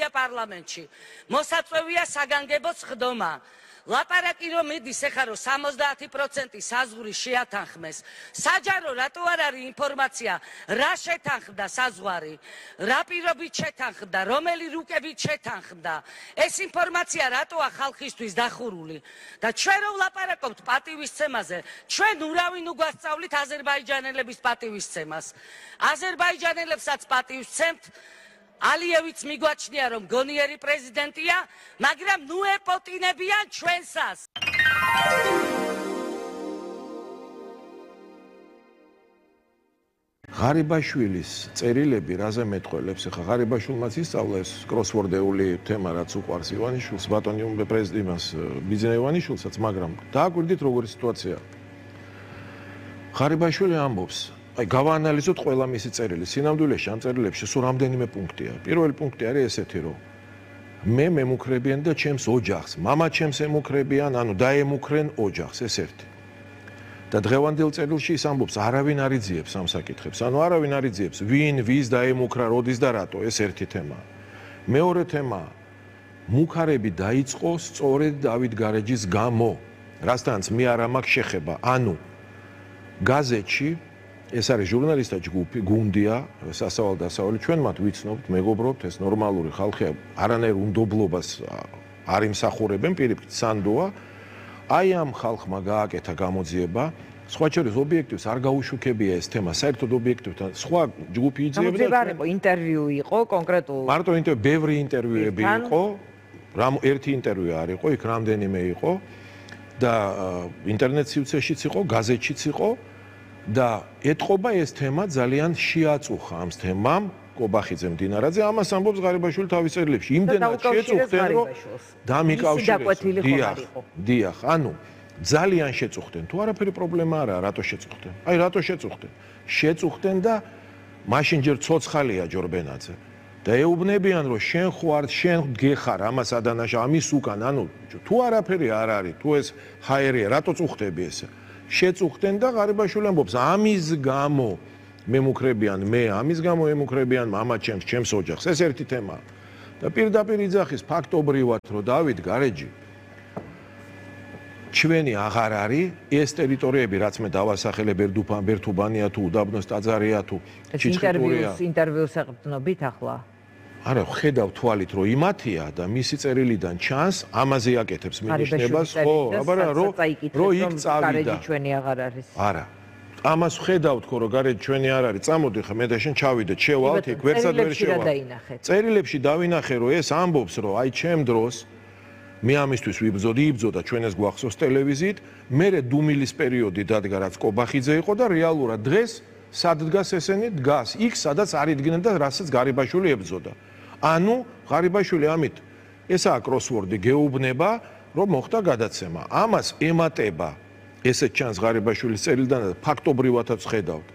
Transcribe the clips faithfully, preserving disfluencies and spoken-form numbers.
მოსაწვევია პარლამენტში. მოსაწვევია საგანგებო სხდომა. ლაპარაკი რომ მიდის ეხლა რომ სამოცდაათი პროცენტი საზღვარი შეათანხმეს. საჯარო რატო არ არის ინფორმაცია რა შეთანხმდა საზღვარი, რა პირობით შეთანხმდა, რომელი რუკებით შეთანხმდა. ეს ინფორმაცია რატოა ხალხისთვის დახურული და ჩვენ რომ ვლაპარაკობთ პატივისცემაზე, ჩვენ ურავინ უგვასწავლით აზერბაიჯანელების პატივისცემას. აზერბაიჯანელებსაც პატივისცემთ. ალიევიც მიგვაჩნია რომ გონიერი პრეზიდენტია, მაგრამ ნუ ეპოტინებიან ჩვენსას. ღარიბაშვილის წერილები რაზე მეტყველებს? ახლა ღარიბაშვილმაც ისწავლა ეს კროსვორდეული თემა, რაც უყვარს ივანიშვილს, ბატონი პრეზიდენტს ბიძინა ივანიშვილსაც, მაგრამ დააკვირდით როგორი სიტუაცია. ღარიბაშვილი ამბობს, აი გავაანალიზოთ ყველა მისი წერილი. სინამდვილეში ამ წერილებში სულ რამდენიმე პუნქტია. პირველი პუნქტი არის ესეთი, რომ მე მემუქრებიან და ჩემს ოჯახს, მამა ჩემს ემუქრებიან, ანუ დაემუქრენ ოჯახს, ეს ერთი. და დღევანდელ წერილში ის ამბობს, არავინ არ იძიებს ამ საკითხებს. ანუ არავინ არ იძიებს, ვინ, ვის დაემუქრა, როდის და რატო, ეს ერთი თემა. მეორე თემა, მუქარები დაიწყო სწორედ დავით გარეჯის გამო, რასთანაც მე არ მაქვს შეხება. ანუ გაზეთში ეს არის ჟურნალისტთა ჯგუფი, გუნდია, სასავალ დასავალი, ჩვენ მათ ვიცნობთ, მეგობრობთ, ეს ნორმალური ხალხია, არანაირ უნდობლობას არ იმსახურებენ, პირიქით სანდოა. აი ამ ხალხმა გააკეთა გამოძიება, სხვა შორის ობიექტივს არ გაუშუქებია ეს თემა, საერთოდ ობიექტივთან სხვა ჯგუფი იძიებდა. გამოძიება არ იყო, ინტერვიუ იყო კონკრეტულ. მარტო ინტერვიუ, ბევრი ინტერვიუები იყო, რამ ერთი ინტერვიუ არ იყო, იქ რამდენიმე იყო და ინტერნეტ სივრცეშიც იყო, გაზეთშიც იყო. და ეთყობა ეს თემა ძალიან შეაწუხა ამ თემამ კობახიძემ დინარაძე ამას ამბობს ღარიბაშვილი თავის წერილებში იმდენად შეწუხდნენ რომ დამიკავშირეს დიახ დიახ ანუ ძალიან შეწუხდნენ თუ არაფერი პრობლემა არაა რატო შეწუხდნენ აი რატო შეწუხდნენ შეწუხდნენ და მაშინ ჯერ ცოცხალია ჯორბენაძე და ეუბნებიან რომ შენ ხوار შენ გეხარ ამას ადანაშა ამის უკან ანუ თუ არაფერი არ არის თუ ეს ჰაერია რატო წუხდები ესე შეწუხდნენ და ღარიბაშვილი ამბობს ამის გამო მემუქრებიან მე ამის გამო ემუქრებიან მამა ჩემს ჩემს ოჯახს ეს ერთი თემაა და პირდაპირ იძახის ფაქტობრივად რომ დავით გარეჯი ჩვენი აღარ არის ეს ტერიტორიები რაც მე დავასახელებ ბერდუფან ბერთუბანია თუ უდაბნოს ტაძარია თუ ჩიჩხეთურია ინტერვიუს ეყრდნობით ახლა არა ხედავ თვალით რომ იმათია და მისი წერილიდან ჩანს ამაზე აკეთებს მინიშნებას ხო აბა რომ რომ იქ წავიდა გარეჯი ჩვენი აღარ არის არა ამას ხედავთ ხო რომ გარეჯი ჩვენი არ არის წამოდი ხა მე და შენ ჩავიდეთ შევალთ იქ ვერცად ვერ შევალთ წერილებში დავინახე რომ ეს ამბობს რომ აი ჩემ დროს მე ამისთვის ვიბრძოდი იბრძოდა ჩვენ ეს გვახსოვს ტელევიზიით მე დუმილის პერიოდი დადგა რაც კობახიძე იყო და რეალურად დღეს სად დგას ესენი დგას იქ სადაც არ იდგნენ და რასაც ღარიბაშვილი ებრძოდა ანუ ღარიბაშვილი ამით ესაა კროსვორდი გეუბნება რომ მოხდა გადაცემა ამას ემატება ესეც ჩანს ღარიბაშვილის წერილიდან და ფაქტობრივადაც ხედავთ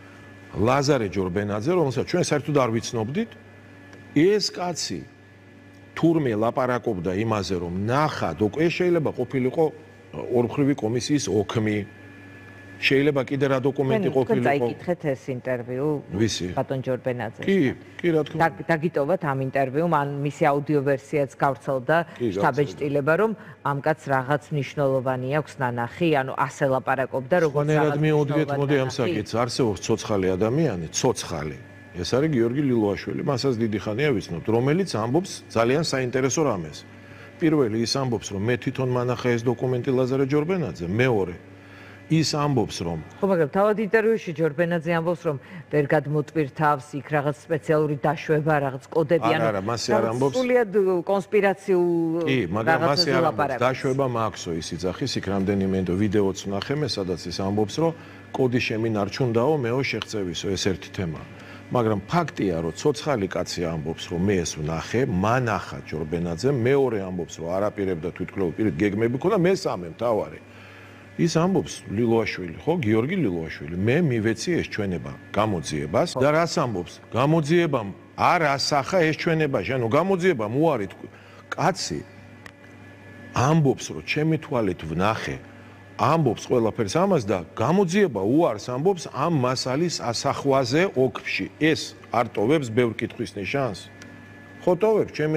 ლაზარე ჯორბენაძე რომელსაც ჩვენ საერთოდ არ ვიცნობდით ეს კაცი თურმე ლაპარაკობდა იმაზე რომ ნახა ეს შეიძლება ყოფილიყო ორმხრივი კომისიის ოქმი შეიძლება კიდე რა დოკუმენტი ყოფილიყო. დაიკითხეთ ეს ინტერვიუ ბატონ ჯორბენაძეს. კი, კი რა თქმა უნდა. დაგიტოვოთ ამ ინტერვიუმ, ან მისი აუდიო ვერსიაც გავრცელდა შტაბ-ეჭდილება, რომ ამ კაცს რაღაც მნიშვნელოვანი აქვს ნანახი, ანუ ასე ლაპარაკობდა, როგორც რაღაც მიუდგეთ, მოდი ამ საკითხს, არსებობს ცოცხალი ადამიანი, ცოცხალი. ეს არის გიორგი ლილოაშვილი, მასაც დიდი ხანია ვიცნობთ, რომელიც ამბობს ძალიან საინტერესო რამეს. პირველი ის ამბობს, რომ მე თვითონ მანახა ეს დოკუმენტი ლაზარე ჯორბენაძე, მეორე ის ამბობს რომ ხო მაგრამ თავად ინტერვიუში ჯორბენაძე ამბობს რომ ვერ გადმოტვირთავს იქ რაღაც სპეციალური დაშვება რაღაც კოდები ანუ არა მასე არ ამბობს სულიად კონსპირაციულ კი მაგრამ მასე არ ამბობს დაშვება მაქსო ის იძახის იქ რამდენიმე ვიდეოც ვნახე მე სადაც ის ამბობს რომ კოდი შემინარჩუნდაო მეო შეღწევისო ეს ერთი თემა მაგრამ ფაქტია რომ ცოცხალი კაცი ამბობს რომ მე ეს ვნახე მანახა ჯორბენაძე მეორე ამბობს რომ არაპირებდა თვითკვლევ პირით გეგმები ქონდა მესამე მთავარი ის ამბობს ლილოაშვილი, ხო, გიორგი ლილოაშვილი, მე მივეცი ეს ჩვენება გამოძიებას და რას ამბობს? გამოძიებამ არ ასახა ეს ჩვენებაში, ანუ გამოძიებამ უარით კაცი ამბობს, რომ ჩემი თვალით ვნახე, ამბობს ყველაფერს ამას და გამოძიება უარს ამბობს ამ მასალის ასახვაზე ოქში. ეს არ ტოვებს ბევრ კითხვის ნიშანს? ხო ტოვებს, ჩემი